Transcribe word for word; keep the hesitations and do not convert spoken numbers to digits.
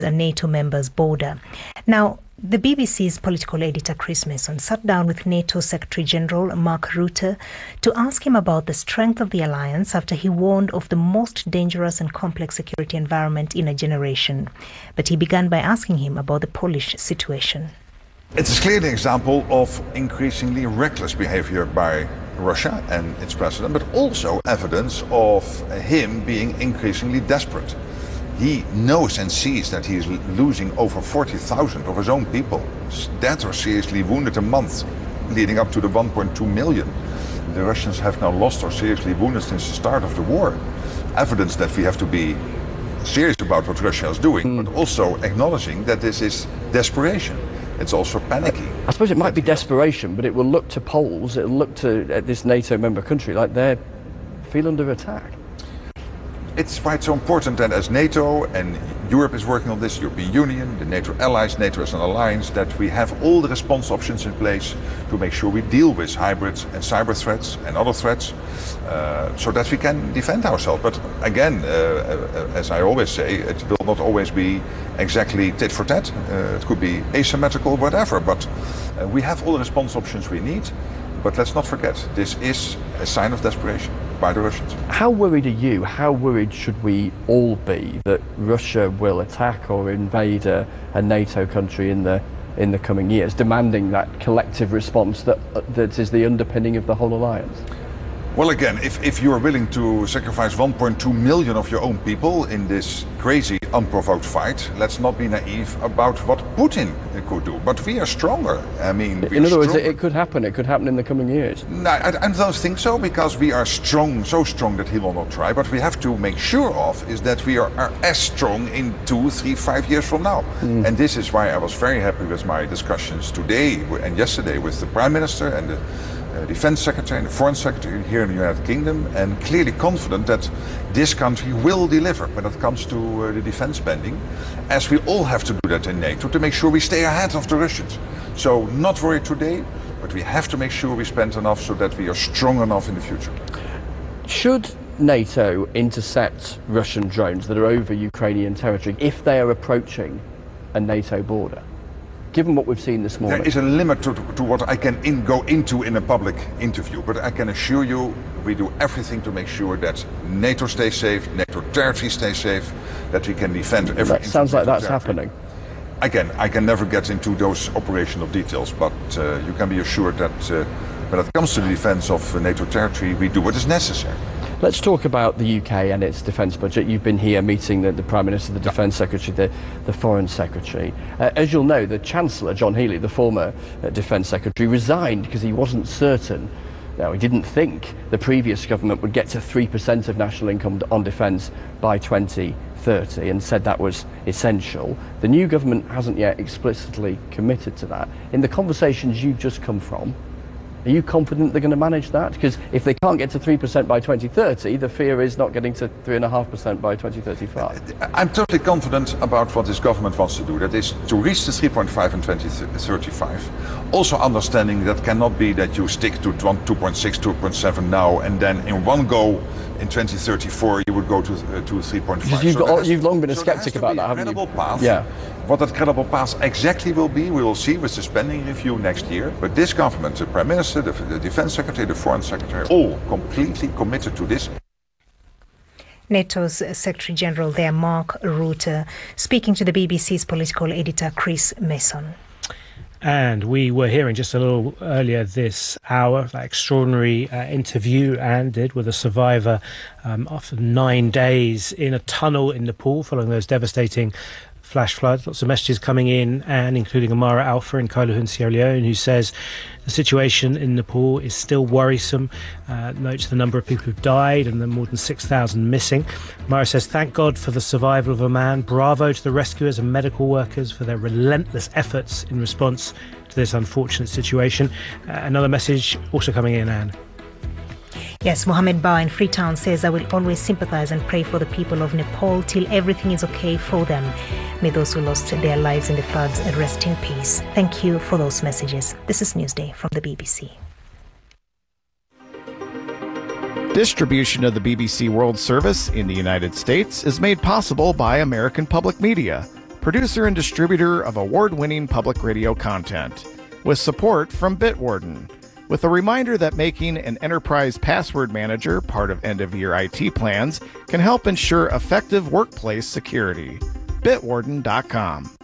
a NATO member's border. Now, the B B C's political editor Chris Mason sat down with NATO Secretary General Mark Rutte to ask him about the strength of the alliance after he warned of the most dangerous and complex security environment in a generation. But he began by asking him about the Polish situation. It's clearly an example of increasingly reckless behavior by Russia and its president, but also evidence of him being increasingly desperate. He knows and sees that he is losing over forty thousand of his own people, dead or seriously wounded a month, leading up to the one point two million. The Russians have now lost or seriously wounded since the start of the war. Evidence that we have to be serious about what Russia is doing, mm. but also acknowledging that this is desperation. It's also panicky. I suppose it might be desperation, but it will look to Poles, it will look to uh, this NATO member country like they feel under attack. It's why it's so important that as NATO, and Europe is working on this, European Union, the NATO allies, NATO as an alliance, that we have all the response options in place to make sure we deal with hybrid and cyber threats and other threats, uh, so that we can defend ourselves. But again, uh, as I always say, it will not always be exactly tit for tat. Uh, it could be asymmetrical, whatever, but uh, we have all the response options we need. But let's not forget, this is a sign of desperation by the Russians. How worried are you, how worried should we all be that Russia will attack or invade a, a NATO country in the in the coming years, demanding that collective response that that is the underpinning of the whole alliance? Well, again, if, if you are willing to sacrifice one point two million of your own people in this crazy, unprovoked fight, let's not be naive about what Putin could do. But we are stronger. I mean, we in are other words, stronger. it could happen. It could happen in the coming years. No, I, I don't think so, because we are strong, so strong that he will not try. But we have to make sure of is that we are, are as strong in two, three, five years from now. Mm. And this is why I was very happy with my discussions today and yesterday with the Prime Minister and the Uh, Defense Secretary and the Foreign Secretary here in the United Kingdom, and clearly confident that this country will deliver when it comes to uh, the defense spending, as we all have to do that in NATO to make sure we stay ahead of the Russians. So not worried today, but we have to make sure we spend enough so that we are strong enough in the future. Should NATO intercept Russian drones that are over Ukrainian territory if they are approaching a NATO border? Given what we've seen this morning. There is a limit to, to what I can in, go into in a public interview, but I can assure you we do everything to make sure that NATO stays safe, NATO territory stays safe, that we can defend every... That sounds like that's territory. happening. Again, I can never get into those operational details, but uh, you can be assured that uh, when it comes to the defense of uh, NATO territory, we do what is necessary. Let's talk about the U K and its defence budget. You've been here meeting the, the Prime Minister, the Defence Secretary, the, the Foreign Secretary. Uh, as you'll know, the Chancellor, John Healey, the former uh, Defence Secretary, resigned because he wasn't certain. Now, he didn't think the previous government would get to three percent of national income on defence by twenty thirty and said that was essential. The new government hasn't yet explicitly committed to that. In the conversations you've just come from, are you confident they're going to manage that? Because if they can't get to three percent by twenty thirty, the fear is not getting to three point five percent by twenty thirty-five. I'm totally confident about what this government wants to do. That is to reach the three point five in twenty thirty-five. Also understanding that cannot be that you stick to two point six, two point seven now and then in one go in twenty thirty-four you would go to, uh, to three point five. You've, so got, has, you've long been a so sceptic about that, haven't you? Path. Yeah. What that credible path exactly will be, we will see with the spending review next year. But this government, the Prime Minister, the, the Defence Secretary, the Foreign Secretary, all completely committed to this. NATO's Secretary General there, Mark Rutte, speaking to the B B C's political editor, Chris Mason. And we were hearing just a little earlier this hour that extraordinary uh, interview Anne did with a survivor um, after nine days in a tunnel in Nepal following those devastating flash floods. Lots of messages coming in, and including Amara Alpha in Kailahun, Sierra Leone, who says the situation in Nepal is still worrisome. Uh, notes the number of people who've died and the more than six thousand missing. Amara says, thank God for the survival of a man. Bravo to the rescuers and medical workers for their relentless efforts in response to this unfortunate situation. Uh, another message also coming in, Anne. Yes, Mohammed Ba in Freetown says, I will always sympathise and pray for the people of Nepal till everything is okay for them. May those who lost their lives in the floods rest in peace. Thank you for those messages. This is Newsday from the B B C. Distribution of the B B C World Service in the United States is made possible by American Public Media. producer and distributor of award-winning public radio content, with support from Bitwarden, with a reminder that making an enterprise password manager part of end-of-year I T plans can help ensure effective workplace security. Bitwarden dot com.